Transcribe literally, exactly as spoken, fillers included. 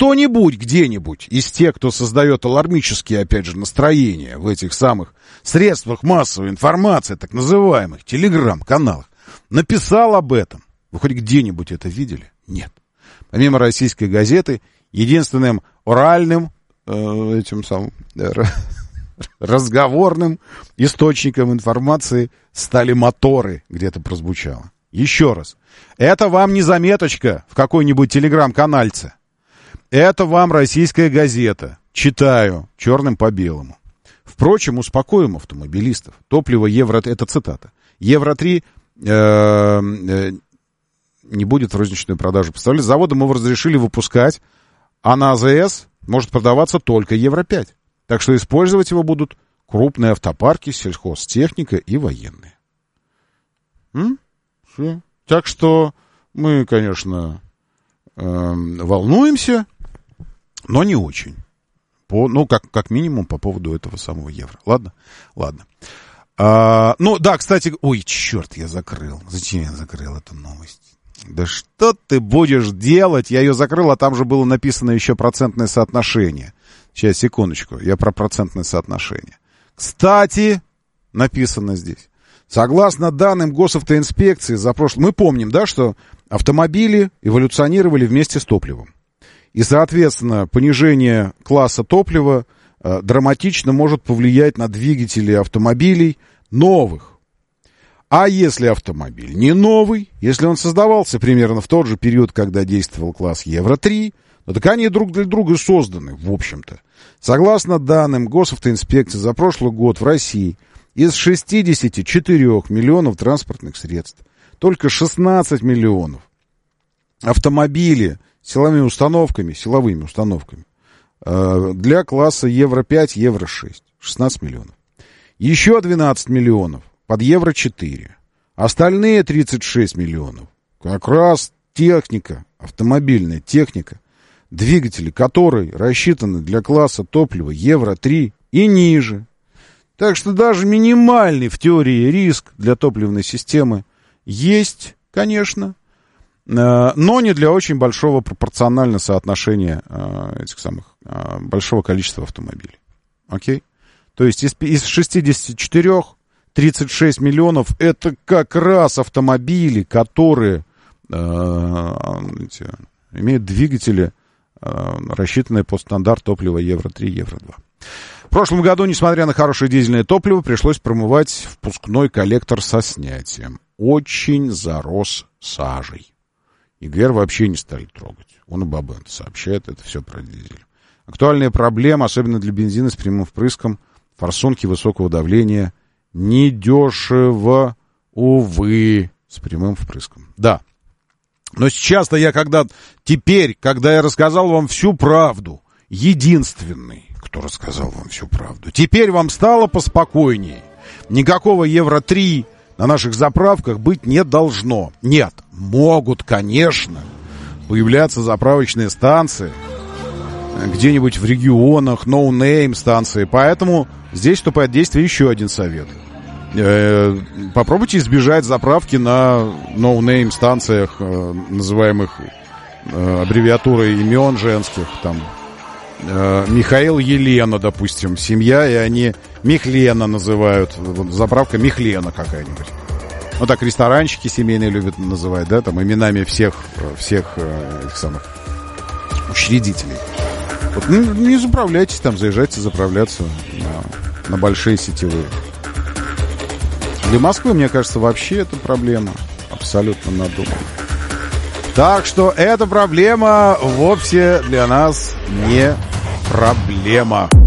кто-нибудь где-нибудь из тех, кто создает алармические, опять же, настроения в этих самых средствах массовой информации, так называемых телеграм-каналах, написал об этом. Вы хоть где-нибудь это видели? Нет. Помимо «Российской газеты», единственным оральным, э, этим самым, э, разговорным источником информации стали моторы, где-то прозвучало. Еще раз. Это вам не заметочка в какой-нибудь телеграм-канальце. Это вам «Российская газета». Читаю черным по белому. Впрочем, успокоим автомобилистов. Топливо Евро... Это цитата. Евро-три э, э, не будет в розничную продажу поставлять. Заводом его разрешили выпускать, а на АЗС может продаваться только Евро-пять. Так что использовать его будут крупные автопарки, сельхозтехника и военные. М? Все. Так что мы, конечно, э, волнуемся, но не очень. По, ну, как, как минимум по поводу этого самого евро. Ладно? Ладно. А, ну, да, кстати... Ой, черт, я закрыл. Зачем я закрыл эту новость? Да что ты будешь делать? Я ее закрыл, а там же было написано еще процентное соотношение. Сейчас, секундочку. Я про процентное соотношение. Кстати, написано здесь. Согласно данным госавтоинспекции за прошлый... Мы помним, да, что автомобили эволюционировали вместе с топливом. И, соответственно, понижение класса топлива э, драматично может повлиять на двигатели автомобилей новых. А если автомобиль не новый, если он создавался примерно в тот же период, когда действовал класс Евро-три, ну так они друг для друга созданы, в общем-то. Согласно данным госавтоинспекции за прошлый год в России из шестидесяти четырёх миллионов транспортных средств только шестнадцать миллионов автомобилей с силовыми установками, силовыми установками э, для класса Евро-пять, Евро-шесть. шестнадцать миллионов. Еще двенадцать миллионов под Евро-четыре. Остальные тридцать шесть миллионов как раз техника, автомобильная техника, двигатели которой рассчитаны для класса топлива Евро-три и ниже. Так что даже минимальный в теории риск для топливной системы есть, конечно, но не для очень большого пропорционально соотношения этих самых большого количества автомобилей. Окей? То есть из, из шестидесяти четырёх тридцать шесть миллионов это как раз автомобили, которые э, эти, имеют двигатели, э, рассчитанные по стандарту топлива Евро-три, Евро-два. В прошлом году, несмотря на хорошее дизельное топливо, пришлось промывать впускной коллектор со снятием. Очень зарос сажей. ЕГР вообще не стали трогать. Он и Бабенко сообщает, это все про дизель. Актуальная проблема, особенно для бензина с прямым впрыском, форсунки высокого давления, недешево, увы, с прямым впрыском. Да. Но сейчас-то я когда... Теперь, когда я рассказал вам всю правду, единственный, кто рассказал вам всю правду, теперь вам стало поспокойнее. Никакого Евро-три на наших заправках быть не должно. Нет, могут, конечно, появляться заправочные станции где-нибудь в регионах, no-name станции. Поэтому здесь вступает в действие еще один совет. Э-э- попробуйте избежать заправки на no-name станциях, э- называемых э- аббревиатурой имен женских. Там э- Михаил, Елена, допустим, семья, и они Михлена называют. Заправка Михлена какая-нибудь. Вот так ресторанчики семейные любят называть, да, там именами всех, всех э- этих самых учредителей. Вот, ну, не заправляйтесь там, заезжайте заправляться на, на большие сетевые. Для Москвы, мне кажется, вообще это проблема абсолютно надуманная. Так что эта проблема вовсе для нас не проблема.